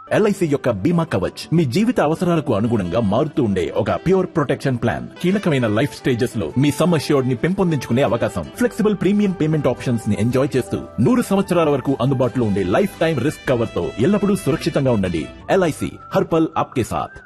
LIC యొక్క బీమా కవచ్ మీ జీవిత అవసరాలకు అనుగుణంగా మారుతూ ఉండే ఒక ప్యూర్ ప్రొటెక్షన్ ప్లాన్. కీలకమైన లైఫ్ స్టేజెస్ లో మీ సమ్ అష్యూర్డ్ ని పెంపొందించుకునే అవకాశం, ఫ్లెక్సిబుల్ ప్రీమియం పేమెంట్ ఆప్షన్స్ ని ఎంజాయ్ చేస్తూ 100 సంవత్సరాల వరకు అందుబాటులో ఉండే లైఫ్ టైం రిస్క్ కవర్ తో ఎల్లప్పుడూ సురక్షితంగా ఉండండి. ఎల్ఐసి హర్ పల్ ఆప్కే సాథ్.